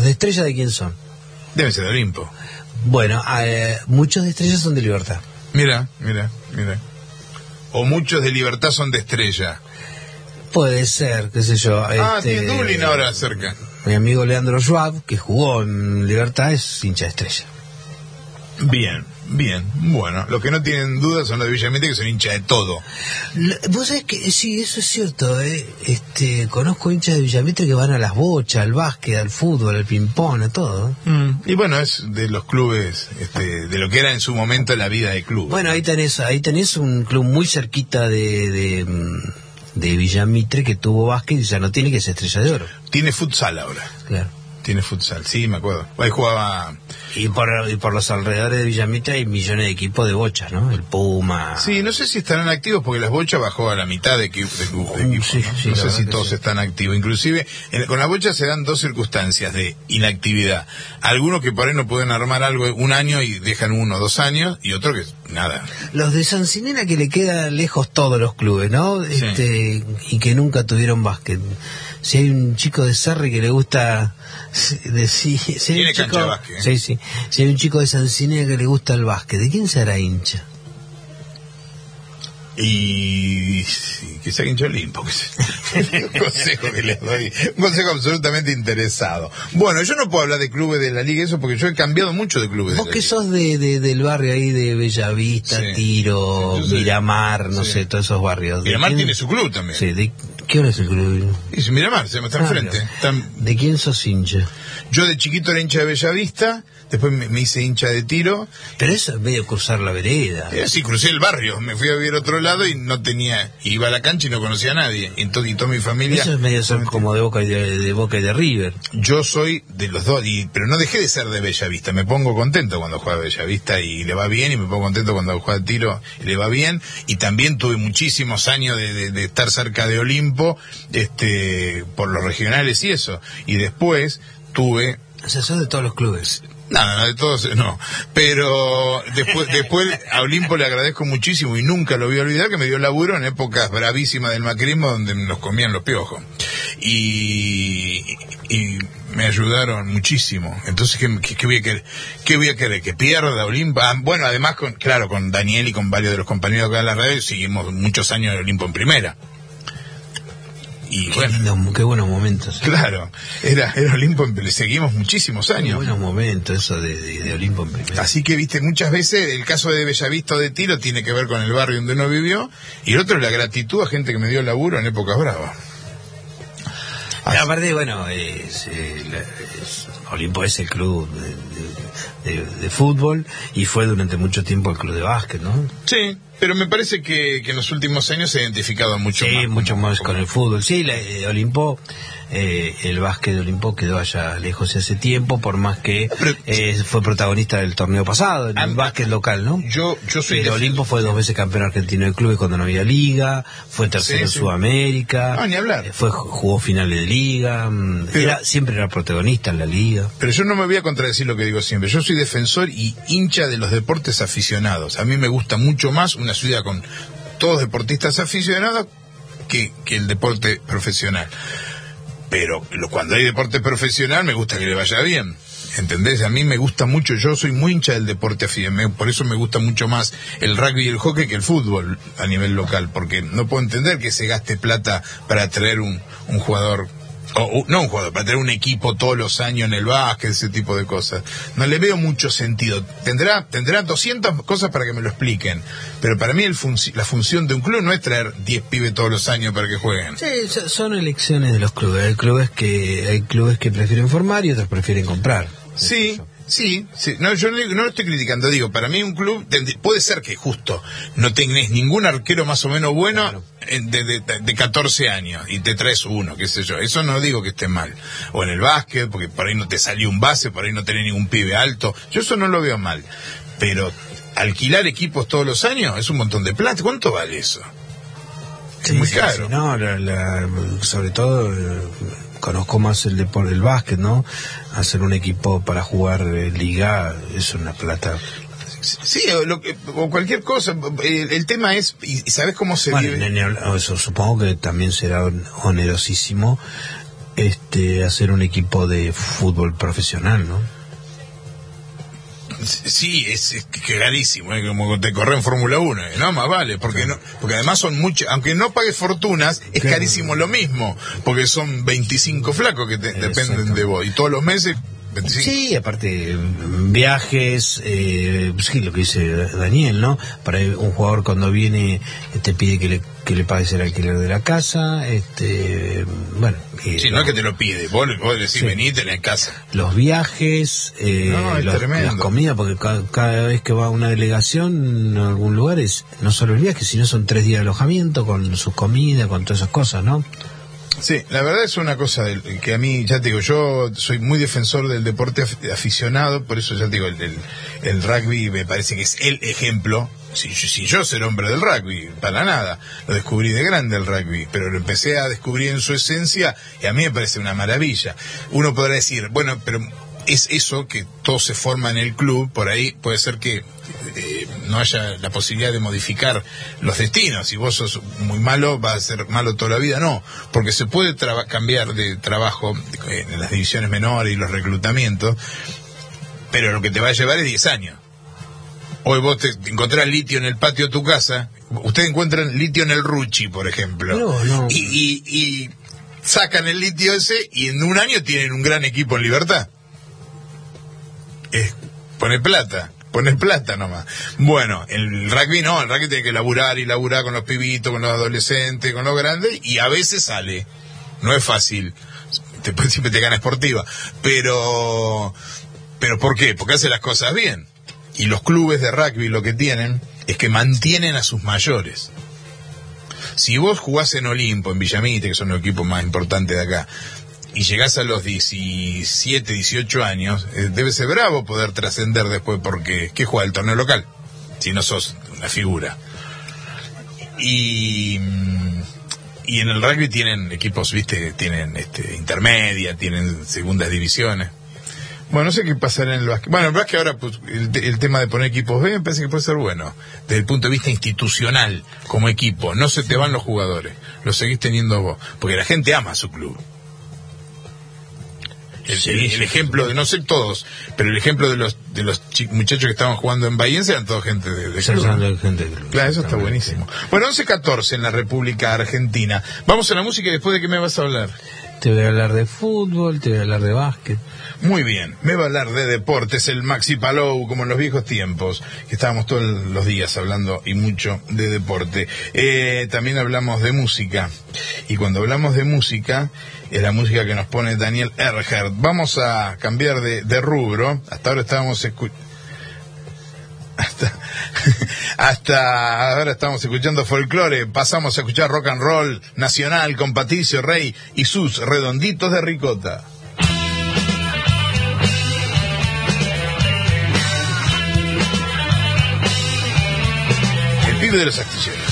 de Estrella de quién son? Deben ser de Olimpo. Bueno, muchos de Estrella son de Libertad. Mira. O muchos de Libertad son de Estrella. Puede ser, qué sé yo. Tiene Dublín ahora cerca. Mi amigo Leandro Schwab, que jugó en Libertad, es hincha de Estrella. Bien. Bueno, los que no tienen dudas son los de Villa Mitre, que son hinchas de todo. Vos sabés que sí, eso es cierto. Conozco hinchas de Villa Mitre que van a las bochas, al básquet, al fútbol, al ping-pong, a todo. Y bueno, es de los clubes, de lo que era en su momento la vida de club. Bueno, ahí tenés un club muy cerquita de Villa Mitre que tuvo básquet y ya no tiene, que es Estrella de Oro. Tiene futsal ahora. Claro. Tiene futsal, sí, me acuerdo. Ahí jugaba... Y por los alrededores de Villa Mitre hay millones de equipos de bochas, ¿no? El Puma... Sí, no sé si estarán activos porque las bochas bajó a la mitad de equipos. Sí, no sé si todos sí. están activos. Inclusive, con las bochas se dan dos circunstancias de inactividad. Algunos que por ahí no pueden armar algo un año y dejan 1 o 2 años, y otros que nada. Los de Sancinena, que le quedan lejos todos los clubes, ¿no? Sí. Y que nunca tuvieron básquet. Si hay un chico de Sarri que le gusta... Tiene cancha de básquet. Sí. Si hay un chico de Sancinena que le gusta el básquet, ¿de quién será hincha? Y que sea hincha Olimpo, un consejo que les doy, un consejo absolutamente interesado. Bueno, yo no puedo hablar de clubes de la liga, eso porque yo he cambiado mucho de clubes. Vos que sos del barrio ahí de Bellavista, sí. Tiro, Miramar, no sé, todos esos barrios. Miramar tiene su club también. Sí, ¿qué hora es el club? Es Miramar, se llama, está enfrente. ¿De quién sos hincha? Yo de chiquito era hincha de Bellavista, después me hice hincha de Tiro. Pero eso es medio cruzar la vereda. Sí, crucé el barrio, me fui a vivir a otro lado y no tenía, iba a la cancha y no conocía a nadie. Y toda mi familia... Eso es medio ser como de Boca y de River. Yo soy de los dos, pero no dejé de ser de Bellavista. Me pongo contento cuando juega Bellavista y le va bien, y me pongo contento cuando juega Tiro y le va bien. Y también tuve muchísimos años de estar cerca de Olimpo, por los regionales y eso. Y después tuve... O sea, sos de todos los clubes. No, de todos no, pero después a Olimpo le agradezco muchísimo y nunca lo voy a olvidar, que me dio laburo en épocas bravísimas del macrismo donde nos comían los piojos y me ayudaron muchísimo. Entonces ¿qué voy a querer? ¿Que pierda Olimpo? Bueno, además con Daniel y con varios de los compañeros acá en la radio seguimos muchos años de Olimpo en primera. Y qué buenos momentos. Claro, era Olimpo, seguimos muchísimos años. Qué buenos momentos eso de Olimpo en primera. Así que, viste, muchas veces el caso de Bellavista o de Tiro tiene que ver con el barrio donde uno vivió, y el otro es la gratitud a gente que me dio laburo en épocas bravas. Aparte, bueno, Olimpo es el club de fútbol y fue durante mucho tiempo el club de básquet, ¿no? Sí, pero me parece que en los últimos años se ha identificado mucho más. Sí, mucho más con el fútbol. Sí, Olimpo, el básquet de Olimpo quedó allá lejos hace tiempo, por más que fue protagonista del torneo pasado, en el básquet local, ¿no? Yo soy Pero Olimpo fue 2 veces campeón argentino de clubes cuando no había liga, fue tercero en Sudamérica. No, ni hablar. Jugó finales de liga, siempre era protagonista en la liga. Pero yo no me voy a contradecir lo que digo siempre. Yo soy defensor y hincha de los deportes aficionados. A mí me gusta mucho más una ciudad con todos deportistas aficionados que el deporte profesional. Pero cuando hay deporte profesional me gusta que le vaya bien, ¿entendés? A mí me gusta mucho, yo soy muy hincha del deporte aficionado, por eso me gusta mucho más el rugby y el hockey que el fútbol a nivel local, porque no puedo entender que se gaste plata para traer un jugador, no un jugador, para tener un equipo todos los años en el básquet, ese tipo de cosas. No le veo mucho sentido. Tendrá 200 cosas para que me lo expliquen, pero para mí la función de un club no es traer 10 pibes todos los años para que jueguen. Sí, son elecciones de los clubes. Hay clubes que prefieren formar y otros prefieren comprar. Sí. No, yo no lo estoy criticando, digo, para mí un club puede ser que justo no tenés ningún arquero más o menos bueno, claro, de 14 años y te traes uno, qué sé yo, eso no digo que esté mal. O en el básquet, porque por ahí no te salió un base, por ahí no tenés ningún pibe alto, yo eso no lo veo mal, pero alquilar equipos todos los años es un montón de plata. ¿Cuánto vale eso? Es muy caro. Sí, no, sobre todo conozco más el deporte del básquet, ¿no? Hacer un equipo para jugar liga es una plata. Sí, o cualquier cosa. El tema es, ¿y sabes cómo se vive? Eso supongo que también será onerosísimo hacer un equipo de fútbol profesional, ¿no? Sí, es carísimo, como te corre en Fórmula 1, no más vale, porque además son muchos, aunque no pagues fortunas, es carísimo lo mismo, porque son 25 flacos que dependen de vos, y todos los meses 25. Sí, aparte viajes, sí, lo que dice Daniel, ¿no? Para un jugador cuando viene te pide que le pagues el alquiler de la casa, bueno. Sí, no es que te lo pide, vos decís, sí, vení, tenés casa. Los viajes, las comidas, porque cada vez que va a una delegación a algún lugar no solo el viaje, sino son 3 días de alojamiento con sus comidas, con todas esas cosas, ¿no? Sí, la verdad es una cosa que a mí, ya te digo, yo soy muy defensor del deporte aficionado, por eso ya te digo, el rugby me parece que es el ejemplo. Si yo ser hombre del rugby, para nada, lo descubrí de grande el rugby, pero lo empecé a descubrir en su esencia y a mí me parece una maravilla. Uno podrá decir, bueno, pero es eso, que todo se forma en el club, por ahí puede ser que no haya la posibilidad de modificar los destinos. Si vos sos muy malo, va a ser malo toda la vida. No, porque se puede cambiar de trabajo en las divisiones menores y los reclutamientos, pero lo que te va a llevar es 10 años. Hoy vos te encontrás litio en el patio de tu casa, ustedes encuentran litio en el Ruchi, por ejemplo, no. Y sacan el litio ese y en un año tienen un gran equipo en Libertad. Poner plata nomás. Bueno, el rugby no, el rugby tiene que laburar con los pibitos, con los adolescentes, con los grandes, y a veces sale. No es fácil. Siempre te gana Sportiva. Pero ¿por qué? Porque hace las cosas bien. Y los clubes de rugby lo que tienen es que mantienen a sus mayores. Si vos jugás en Olimpo, en Villamite, que son los equipos más importantes de acá, y llegás a los 17, 18 años, debe ser bravo poder trascender después, porque ¿qué juega el torneo local? Si no sos una figura. Y en el rugby tienen equipos, viste, tienen intermedia, tienen segundas divisiones. Bueno, no sé qué pasará en el básquet. Bueno, el básquet ahora, pues, el tema de poner equipos B me parece que puede ser bueno. Desde el punto de vista institucional, como equipo. No se te van los jugadores. Los seguís teniendo vos. Porque la gente ama a su club. El ejemplo de, no sé todos, pero el ejemplo de los muchachos que estaban jugando en Bahiense eran toda gente de club. Claro, eso está buenísimo. Bueno, 11:14 en la República Argentina. Vamos a la música y después ¿de qué me vas a hablar? Te voy a hablar de fútbol, te voy a hablar de básquet. Muy bien, me va a hablar de deportes, el Maxi Palou, como en los viejos tiempos, que estábamos todos los días hablando y mucho de deporte. También hablamos de música, y cuando hablamos de música, es la música que nos pone Daniel Earhart. Vamos a cambiar de rubro. Hasta ahora estábamos hasta ahora estamos escuchando folclore, pasamos a escuchar rock and roll nacional con Patricio Rey y sus Redonditos de Ricota. El pibe de los astilleros.